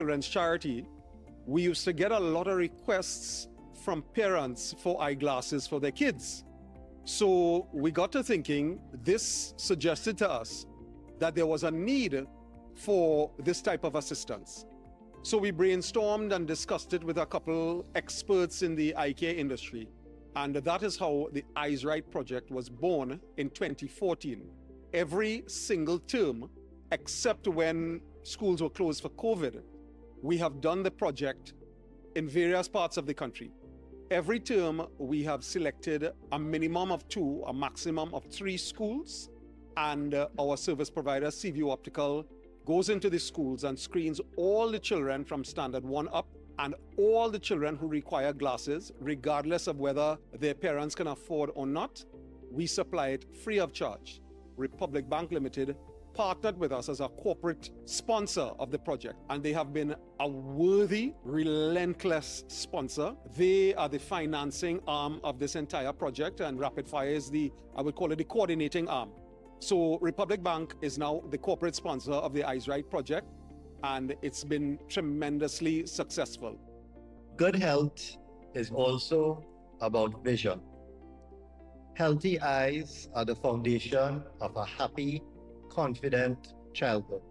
children's charity, we used to get a lot of requests from parents for eyeglasses for their kids. So we got to thinking, this suggested to us that there was a need for this type of assistance. So we brainstormed and discussed it with a couple experts in the eye care industry. And that is how the Eyes Right project was born in 2014. Every single term, except when schools were closed for COVID, we have done the project in various parts of the country. Every term, we have selected a minimum of 2, a maximum of 3 schools, and our service provider, CView Optical, goes into the schools and screens all the children from standard 1 up, and all the children who require glasses, regardless of whether their parents can afford or not. We supply it free of charge. Republic Bank Limited partnered with us as a corporate sponsor of the project, and they have been a worthy, relentless sponsor. They are the financing arm of this entire project, and Rapid Fire is I would call it the coordinating arm. So Republic Bank is now the corporate sponsor of the Eyes Right project, and it's been tremendously successful. Good health is also about vision. Healthy eyes are the foundation of a happy, confident childhood.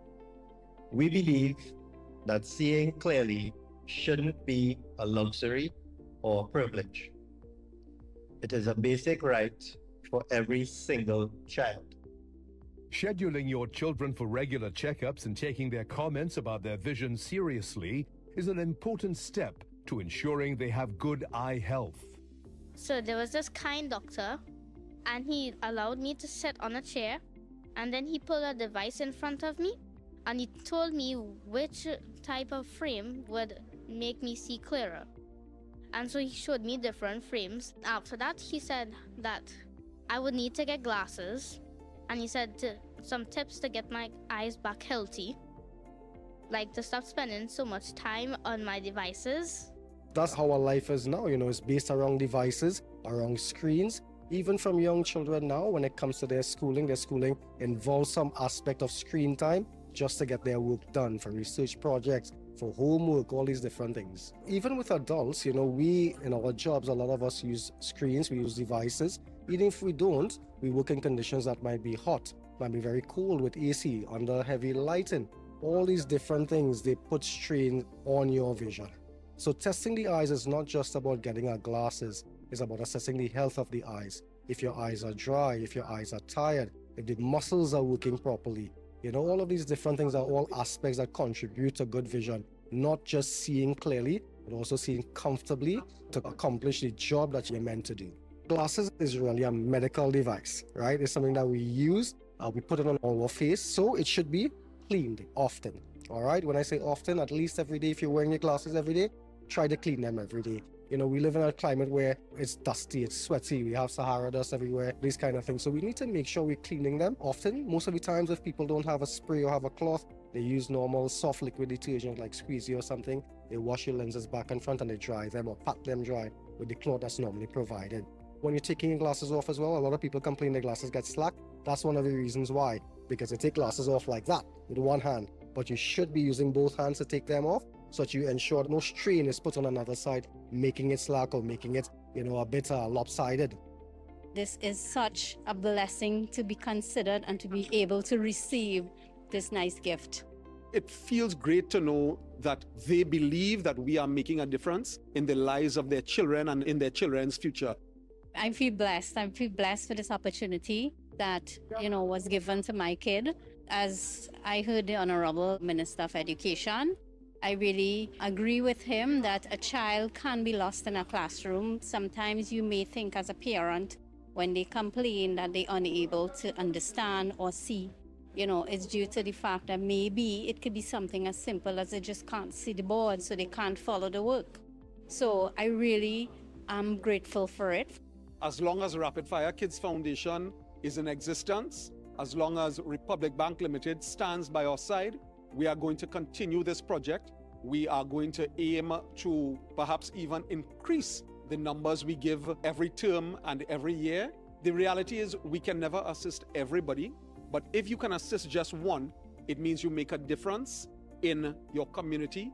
We believe that seeing clearly shouldn't be a luxury or privilege. It is a basic right for every single child. Scheduling your children for regular checkups and taking their comments about their vision seriously is an important step to ensuring they have good eye health. So there was this kind doctor, and he allowed me to sit on a chair, and then he pulled a device in front of me, and he told me which type of frame would make me see clearer. And so he showed me different frames. After that, he said that I would need to get glasses, and he said some tips to get my eyes back healthy, like to stop spending so much time on my devices. That's how our life is now, it's based around devices, around screens. Even from young children now, when it comes to their schooling involves some aspect of screen time just to get their work done, for research projects, for homework, all these different things. Even with adults, we, in our jobs, a lot of us use screens, we use devices. Even if we don't, we work in conditions that might be hot, might be very cold with AC, under heavy lighting. All these different things, they put strain on your vision. So testing the eyes is not just about getting our glasses, it's about assessing the health of the eyes. If your eyes are dry, if your eyes are tired, if the muscles are working properly. All of these different things are all aspects that contribute to good vision. Not just seeing clearly, but also seeing comfortably to accomplish the job that you're meant to do. Glasses is really a medical device, right? It's something that we use, we put it on our face, so it should be cleaned often, all right? When I say often, at least every day. If you're wearing your glasses every day, try to clean them every day. We live in a climate where it's dusty, it's sweaty, we have Sahara dust everywhere, these kind of things. So we need to make sure we're cleaning them often. Most of the times, if people don't have a spray or have a cloth, they use normal soft liquid detergent like Squeezy or something. They wash your lenses back and front and they dry them or pat them dry with the cloth that's normally provided. When you're taking your glasses off as well, a lot of people complain their glasses get slack. That's one of the reasons why, because they take glasses off like that with one hand, but you should be using both hands to take them off, so that you ensure no strain is put on another side, making it slack or making it, a bit lopsided. This is such a blessing to be considered and to be able to receive this nice gift. It feels great to know that they believe that we are making a difference in the lives of their children and in their children's future. I feel blessed. I feel blessed for this opportunity that, was given to my kid. As I heard the Honorable Minister of Education, I really agree with him that a child can be lost in a classroom. Sometimes you may think as a parent, when they complain that they're unable to understand or see, it's due to the fact that maybe it could be something as simple as they just can't see the board, so they can't follow the work. So I really am grateful for it. As long as Rapid Fire Kids Foundation is in existence, as long as Republic Bank Limited stands by our side, we are going to continue this project. We are going to aim to perhaps even increase the numbers we give every term and every year. The reality is we can never assist everybody, but if you can assist just one, it means you make a difference in your community